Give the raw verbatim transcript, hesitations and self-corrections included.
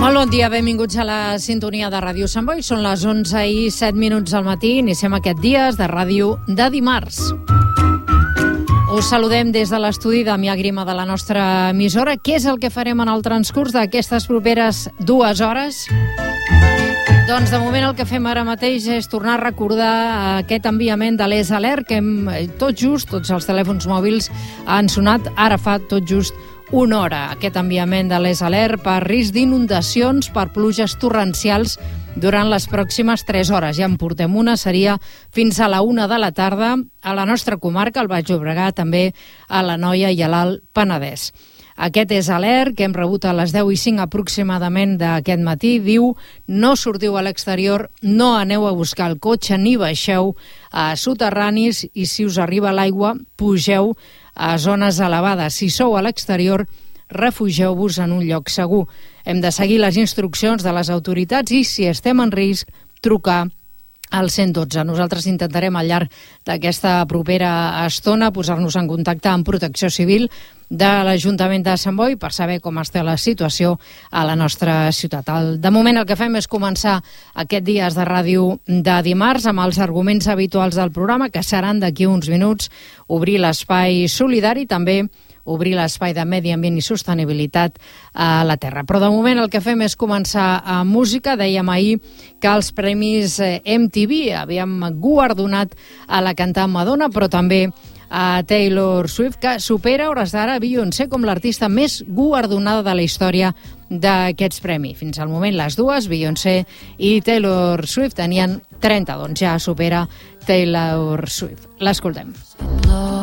Molt bon dia, benvinguts a la sintonia de Ràdio Sant Boi. Són les onze i set minuts del matí. Iniciem aquest Dies de Ràdio de dimarts. Us saludem des de l'estudi de Damià Grima de la nostra emissora. Què és el que farem en el transcurs d'aquestes properes dues hores? Doncs de moment el que fem ara mateix és tornar a recordar aquest enviament de l'E S Alert que hem, tot just, tots els telèfons mòbils han sonat ara fa tot just una hora. Aquest enviament de l'E S Alert per risc d'inundacions per pluges torrencials durant les pròximes tres hores. Ja en portem una, seria fins a la una de la tarda a la nostra comarca, al Baix Llobregat, també a l'Anoia i a l'Alt Penedès. Aquest és alert que hem rebut a les deu i cinc aproximadament d'aquest matí. Diu, no sortiu a l'exterior, no aneu a buscar el cotxe ni baixeu a soterranis i si us arriba l'aigua, pugeu a zones elevades. Si sou a l'exterior, refugieu-vos en un lloc segur. Hem de seguir les instruccions de les autoritats i, si estem en risc, trucar al cent dotze. Nosaltres intentarem al llarg d'aquesta propera estona posar-nos en contacte amb Protecció Civil de l'Ajuntament de Sant Boi per saber com està la situació a la nostra ciutat. De moment el que fem és començar aquest Dies de Ràdio de dimarts amb els arguments habituals del programa, que seran d'aquí uns minuts obrir l'espai solidari, també obrir l'espai de medi ambient i sostenibilitat a la Terra. Però de moment el que fem és començar amb música. Dèiem ahir que els premis M T V havíem guardonat a la cantant Madonna, però també a Taylor Swift, que supera a hores d'ara Beyoncé com l'artista més guardonada de la història d'aquests premis. Fins al moment les dues, Beyoncé i Taylor Swift, tenien trenta, doncs ja supera Taylor Swift. L'escoltem.